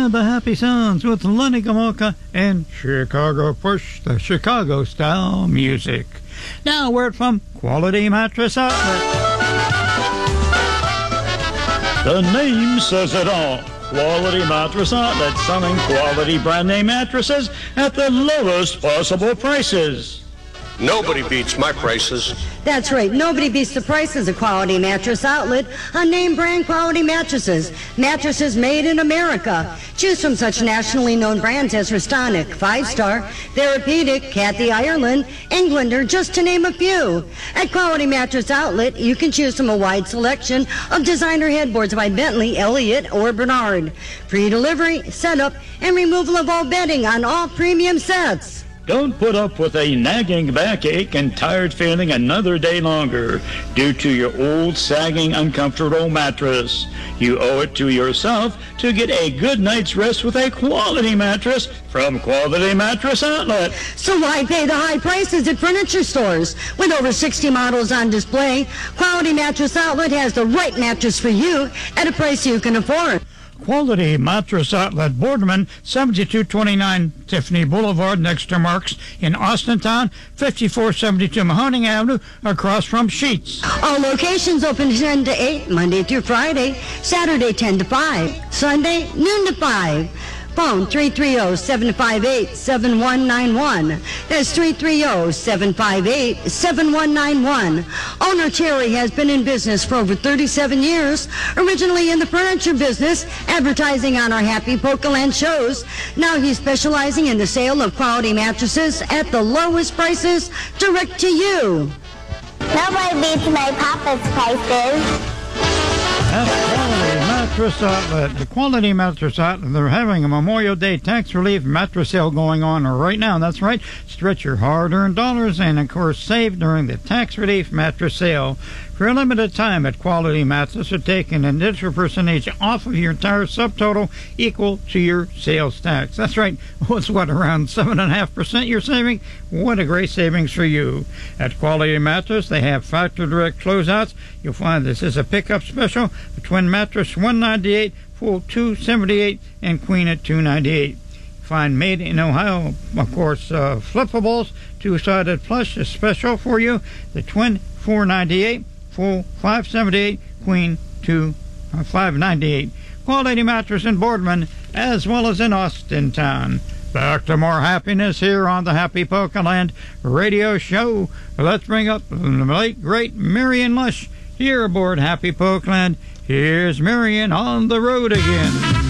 are the Happy Sounds with Lenny Gomulka and Chicago Push, the Chicago-style music. Now a word from Quality Mattress Outlet. The name says it all. Quality Mattress Outlet, selling quality brand name mattresses at the lowest possible prices. Nobody beats my prices. That's right. Nobody beats the prices of Quality Mattress Outlet on name brand quality mattresses. Mattresses made in America. Choose from such nationally known brands as Restonic, 5-Star, Therapeutic, Kathy Ireland, Englander, just to name a few. At Quality Mattress Outlet, you can choose from a wide selection of designer headboards by Bentley, Elliott, or Bernard. Free delivery, setup, and removal of all bedding on all premium sets. Don't put up with a nagging backache and tired feeling another day longer due to your old, sagging, uncomfortable mattress. You owe it to yourself to get a good night's rest with a quality mattress from Quality Mattress Outlet. So why pay the high prices at furniture stores? With over 60 models on display, Quality Mattress Outlet has the right mattress for you at a price you can afford. Quality Mattress Outlet, Boardman, 7229 Tiffany Boulevard, next to Mark's in Austintown, 5472 Mahoning Avenue, across from Sheets. All locations open 10 to 8, Monday through Friday, Saturday 10 to 5, Sunday noon to 5. Phone 330-758-7191. That's 330-758-7191. Owner Terry has been in business for over 37 years, originally in the furniture business, advertising on our Happy Pokeland shows. Now he's specializing in the sale of quality mattresses at the lowest prices, direct to you. Nobody beats my papa's prices. That's Quality Mattress Outlet. The Quality Mattress Outlet, they're having a Memorial Day tax relief mattress sale going on right now. That's right. Stretch your hard-earned dollars and, of course, save during the tax relief mattress sale. For a limited time at Quality Mattress, are taking an additional percentage off of your entire subtotal equal to your sales tax. That's right. What's around 7.5% you're saving? What a great savings for you. At Quality Mattress, they have factory direct closeouts. You'll find this is a pickup special. The twin mattress, $198, full $278, and queen at $298. Find made in Ohio, of course, flippables, two-sided plush is special for you. The twin, $498, full $578, queen $598. Quality Mattress in Boardman, as well as in Austintown. Back to more happiness here on the Happy Pokeland radio show. Let's bring up the late, great Marion Lush here aboard Happy Pokeland. Here's Marion on the road again.